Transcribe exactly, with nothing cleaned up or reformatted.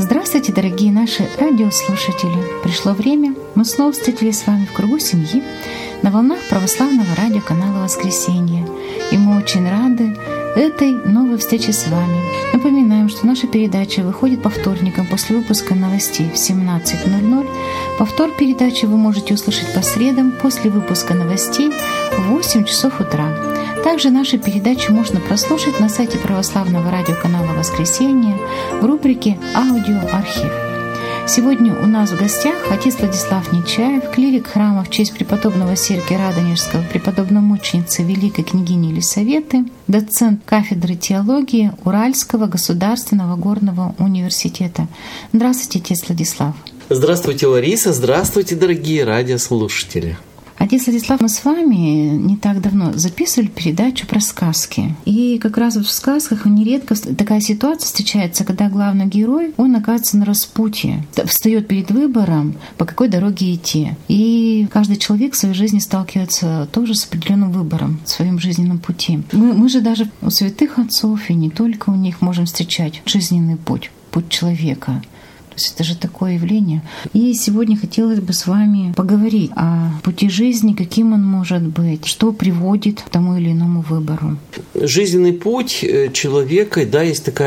Здравствуйте, дорогие наши радиослушатели! Пришло время, мы снова встретились с вами в кругу семьи на волнах православного радиоканала «Воскресенье». И мы очень рады этой новой встрече с вами. Напоминаем, что наша передача выходит по вторникам после выпуска новостей в семнадцать ноль ноль. Повтор передачи вы можете услышать по средам после выпуска новостей в восемь часов утра. Также наши передачи можно прослушать на сайте православного радиоканала «Воскресенье» в рубрике «Аудиоархив». Сегодня у нас в гостях отец Владислав Нечаев, клирик храма в честь преподобного Сергия Радонежского, преподобномученицы Великой княгини Елисаветы, доцент кафедры теологии Уральского государственного горного университета. Здравствуйте, отец Владислав. Здравствуйте, Лариса. Здравствуйте, дорогие радиослушатели. Отец Владислав, мы с вами не так давно записывали передачу про сказки. И как раз вот в сказках нередко такая ситуация встречается, когда главный герой, он оказывается на распутье, встает перед выбором, по какой дороге идти. И каждый человек в своей жизни сталкивается тоже с определенным выбором в своем жизненном пути. Мы, мы же даже у святых отцов, и не только у них, можем встречать жизненный путь, путь человека. То есть это же такое явление. И сегодня хотелось бы с вами поговорить о пути жизни, каким он может быть, что приводит к тому или иному выбору. Жизненный путь человека, да, есть такая